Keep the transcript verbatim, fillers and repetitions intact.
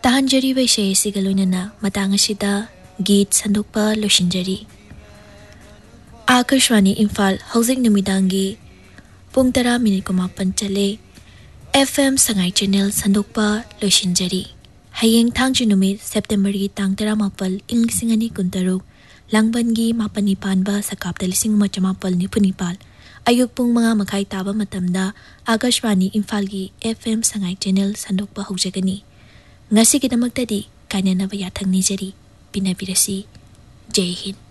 ताहंजरी वैशे सिगलोनना मतंग असिदा गीत संदोकपा लोशिंजरी आकाशवाणी इम्फाल हौजिक नुमिदांगी पुंग तरा मिनिट कुमापन चले F M Sangai channel संदोकपा लोशिंजरी हयेंग थांगजु नुमित September की तांग तरा मापल इंग सिंगनी कुंतरुक लांगबनगी मापनी पानबा सकाप्ता लिसिंग मचमापल निपुनिपाल अयुक पुंग मंगा मखाई ताबा मतमदा आकाशवाणी इम्फाल की F M Sangai channel संदोकपा हौजगनी ngasi ki damak tadi kainana ba yathang ni jari pinavirasi jai hind